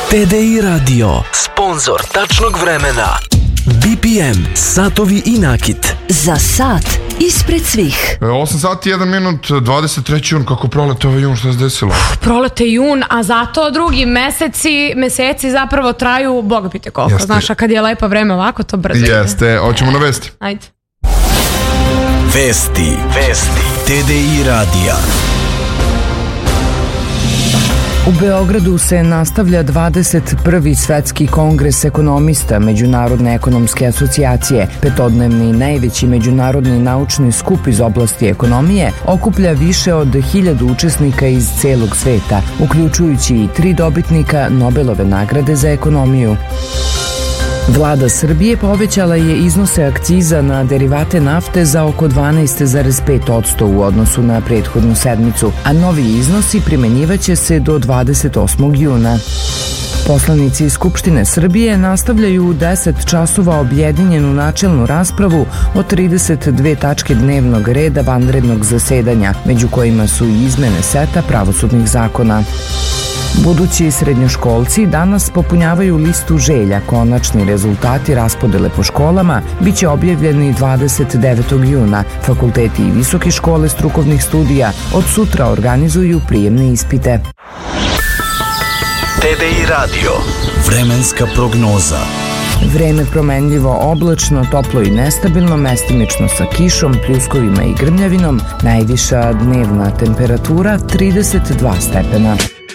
TDI Radio, sponzor tačnog vremena. BPM, satovi i nakit. Za sat ispred svih. 8 sati, 1 minut, 23. jun, kako prolete ovaj jun, što se desilo? Prolete jun, a zato drugi meseci zapravo traju, Boga pite koliko. Jeste. Znaš, a kad je lepo vreme ovako, to brzo ide. Jeste, hoćemo na vesti. Ajde. Vesti TDI Radija. U Beogradu se nastavlja 21. svetski kongres ekonomista Međunarodne ekonomske asocijacije. Petodnevni najveći međunarodni naučni skup iz oblasti ekonomije okuplja više od 1000 učesnika iz celog sveta, uključujući i 3 dobitnika Nobelove nagrade za ekonomiju. Vlada Srbije povećala je iznose akciza na derivate nafte za oko 12,5% u odnosu na prethodnu sedmicu, a novi iznosi primenjivaće se do 28. juna. Poslanici Skupštine Srbije nastavljaju u 10 časova objedinjenu načelnu raspravu o 32 tačke dnevnog reda vanrednog zasedanja, među kojima su i izmene seta pravosudnih zakona. Budući srednjoškolci danas popunjavaju listu želja. Konačni rezultati raspodele po školama biće objavljeni 29. juna. Fakulteti i visoke škole strukovnih studija od sutra organizuju prijemne ispite. TDI Radio, vremenska prognoza. Vreme promenljivo, oblačno, toplo i nestabilno, mestimično sa kišom, pljuskovima i grmljavinom. Najviša dnevna temperatura 32 stepena.